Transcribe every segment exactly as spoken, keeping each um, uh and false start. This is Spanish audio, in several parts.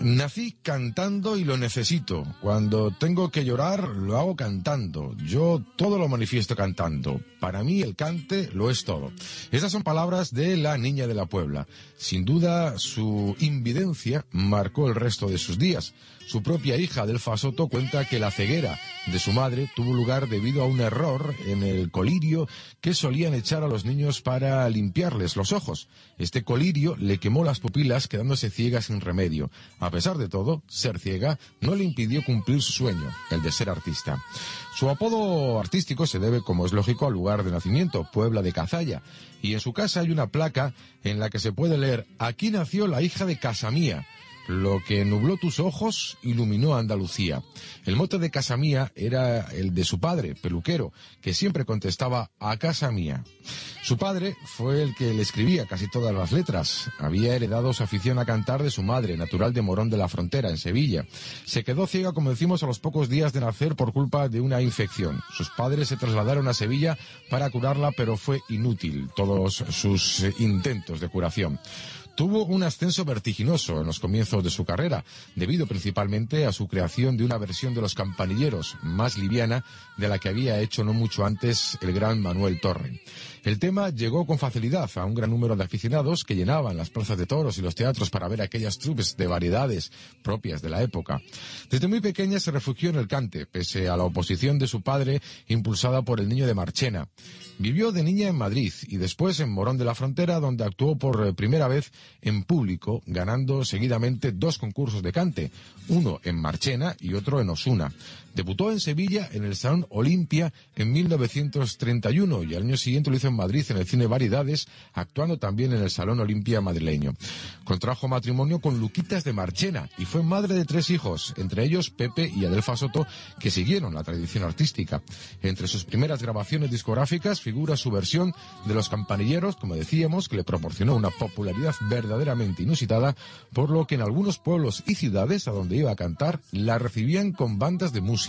Nací cantando y lo necesito. Cuando tengo que llorar, lo hago cantando. Yo todo lo manifiesto cantando. Para mí el cante lo es todo. Esas son palabras de la niña de la Puebla. Sin duda, su invidencia marcó el resto de sus días. Su propia hija, Adelfa Soto, cuenta que la ceguera de su madre tuvo lugar debido a un error en el colirio que solían echar a los niños para limpiarles los ojos. Este colirio le quemó las pupilas, quedándose ciega sin remedio. A pesar de todo, ser ciega no le impidió cumplir su sueño, el de ser artista. Su apodo artístico se debe, como es lógico, al lugar de nacimiento, Puebla de Cazalla, y en su casa hay una placa en la que se puede leer: «Aquí nació la hija de Casamía. Lo que nubló tus ojos iluminó a Andalucía». El mote de Casamía era el de su padre, peluquero, que siempre contestaba «a casa mía». Su padre fue el que le escribía casi todas las letras. Había heredado su afición a cantar de su madre, natural de Morón de la Frontera, en Sevilla. Se quedó ciega, como decimos, a los pocos días de nacer por culpa de una infección. Sus padres se trasladaron a Sevilla para curarla, pero fue inútil todos sus intentos de curación. Tuvo un ascenso vertiginoso en los comienzos de su carrera, debido principalmente a su creación de una versión de Los Campanilleros, más liviana de la que había hecho no mucho antes el gran Manuel Torre. El tema llegó con facilidad a un gran número de aficionados que llenaban las plazas de toros y los teatros para ver aquellas troupes de variedades propias de la época. Desde muy pequeña se refugió en el cante, pese a la oposición de su padre, impulsada por el Niño de Marchena. Vivió de niña en Madrid y después en Morón de la Frontera, donde actuó por primera vez en público, ganando seguidamente dos concursos de cante, uno en Marchena y otro en Osuna. Debutó en Sevilla en el Salón Olimpia en mil novecientos treinta y uno y al año siguiente lo hizo en Madrid en el Cine Variedades, actuando también en el Salón Olimpia madrileño. Contrajo matrimonio con Luquitas de Marchena y fue madre de tres hijos, entre ellos Pepe y Adelfa Soto, que siguieron la tradición artística. Entre sus primeras grabaciones discográficas figura su versión de Los Campanilleros, como decíamos, que le proporcionó una popularidad verdaderamente inusitada, por lo que en algunos pueblos y ciudades a donde iba a cantar la recibían con bandas de música.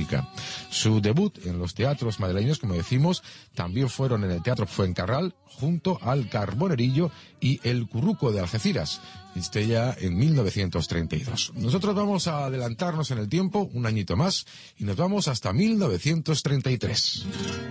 Su debut en los teatros madrileños, como decimos, también fueron en el Teatro Fuencarral, junto al Carbonerillo y el Curruco de Algeciras, este ya en mil novecientos treinta y dos. Nosotros vamos a adelantarnos en el tiempo un añito más y nos vamos hasta mil novecientos treinta y tres.